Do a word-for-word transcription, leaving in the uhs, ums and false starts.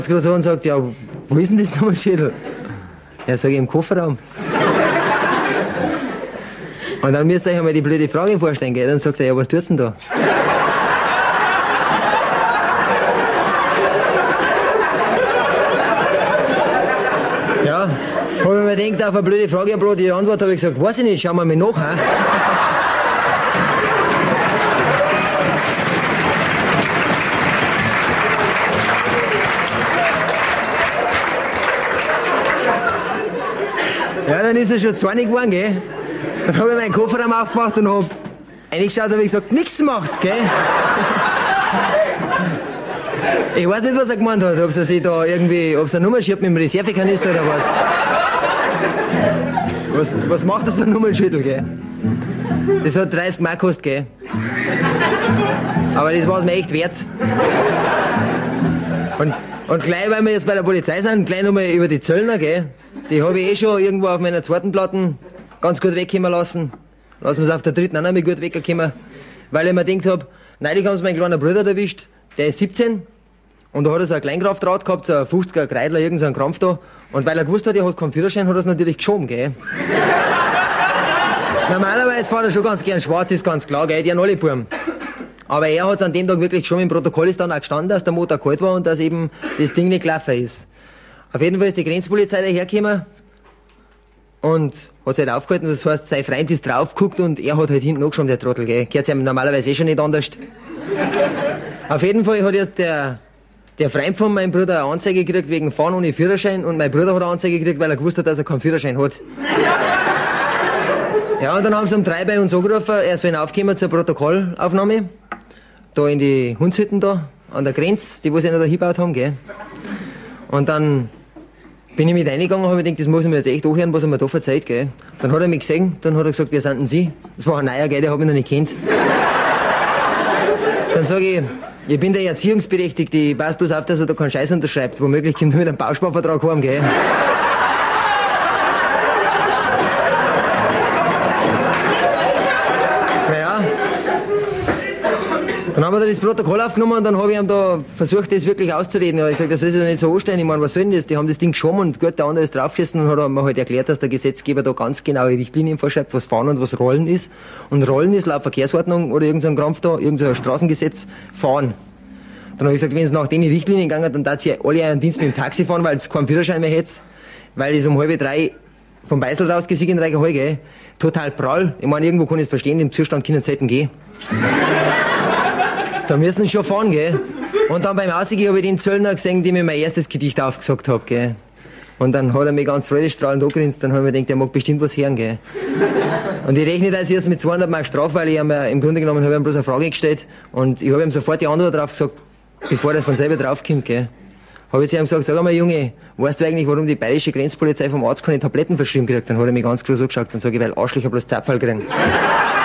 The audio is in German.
gerade so und sagt, ja, wo ist denn das Nummernschildl? Ja, sag ich, im Kofferraum. Und dann müsst ihr euch einmal die blöde Frage vorstellen, gell? Dann sagt er, ja, was tust du denn da? Ja, hab ich mir gedacht, auf eine blöde Frage, eine blöde Antwort, habe ich gesagt, weiß ich nicht, schauen wir mal nach, he? Ja, dann ist er schon zornig geworden, gell? Dann habe ich meinen Kofferraum aufgemacht und hab reingeschaut und hab ich gesagt, nichts macht's, gell? Ich weiß nicht, was er gemeint hat, ob er sich da irgendwie, ob es eine Nummer schiebt mit dem Reservekanister oder was. Was, was macht das für ein Nummernschüttel, gell? Das hat dreißig Mark gekostet, gell? Aber das war es mir echt wert. Und, und gleich, weil wir jetzt bei der Polizei sind, gleich nochmal über die Zöllner, gell? Die habe ich eh schon irgendwo auf meiner zweiten Platte ganz gut wegkommen lassen. Lassen wir es auf der dritten auch noch mal gut wegkommen. Weil ich mir gedacht hab, neulich haben sie meinen kleinen Bruder erwischt, der ist siebzehn. Und da hat er so ein Kleinkraftrad gehabt, so ein fünfziger Kreidler, irgend so ein Krampf da. Und weil er gewusst hat, er hat keinen Führerschein, hat er es natürlich geschoben, gell? Normalerweise fährt er schon ganz gern schwarz, ist ganz klar, gell? Die haben alle Buben. Aber er hat es an dem Tag wirklich schon, im Protokoll ist dann auch gestanden, dass der Motor kalt war und dass eben das Ding nicht gelaufen ist. Auf jeden Fall ist die Grenzpolizei dahergekommen und hat sich halt aufgehalten, das heißt, sein Freund ist draufgeguckt und er hat halt hinten angeschoben, der Trottel, gell? Gehört ihm normalerweise eh schon nicht anders. Auf jeden Fall hat jetzt der, der Freund von meinem Bruder eine Anzeige gekriegt wegen Fahren ohne Führerschein und mein Bruder hat eine Anzeige gekriegt, weil er gewusst hat, dass er keinen Führerschein hat. Ja, und dann haben sie um drei bei uns angerufen, er soll aufkommen zur Protokollaufnahme. Da in die Hundshütten da, an der Grenze, die wo sie noch da hingebaut haben, gell? Und dann bin ich mit reingegangen und habe mir gedacht, das muss ich mir jetzt echt anhören, was er mir da verzeiht, gell. Dann hat er mich gesehen, dann hat er gesagt, wer sind denn Sie? Das war ein neuer, gell, den hab ich noch nicht kennt. Dann sage ich, ich bin der Erziehungsberechtigte, ich pass bloß auf, dass er da keinen Scheiß unterschreibt. Womöglich kommt er mit einem Bausparvertrag heim, gell. Naja. Dann haben wir da das Protokoll aufgenommen und dann habe ich ihm da versucht, das wirklich auszureden. Ja, ich sage, das soll sich doch nicht so anstellen. Ich meine, was soll denn das? Die haben das Ding geschoben und gut, der andere ist draufgesessen und hat mir halt erklärt, dass der Gesetzgeber da ganz genaue Richtlinien vorschreibt, was Fahren und was Rollen ist. Und Rollen ist laut Verkehrsordnung oder irgendein Krampf da, irgendein Straßengesetz, Fahren. Dann habe ich gesagt, wenn es nach den Richtlinien gegangen, dann darf sie alle einen Dienst mit dem Taxi fahren, weil es keinen Führerschein mehr hätte. Weil ich um halb drei vom Beisel rausgesiegt in drei Geheu, gell. Total prall. Ich meine, irgendwo kann ich es verstehen, im Zustand können sie selten gehen. Da müssen sie schon fahren, gell. Und dann beim Ausgehen habe ich den Zöllner gesehen, dem ich mein erstes Gedicht aufgesagt habe, gell. Und dann hat er mich ganz freudestrahlend angegrinst, dann habe ich mir gedacht, der mag bestimmt was hören, gell. Und ich rechne das jetzt mit zweihundert Mark Strafe, weil ich ihm im Grunde genommen habe ich ihm bloß eine Frage gestellt und ich habe ihm sofort die Antwort drauf gesagt, bevor er von selber draufkommt, gell. Habe ich zu ihm gesagt, sag einmal, Junge, weißt du eigentlich, warum die bayerische Grenzpolizei vom Arzt keine Tabletten verschrieben kriegt? Dann hat er mich ganz groß angeschaut und sage ich, weil Arschlöcher bloß Zapferl kriegen.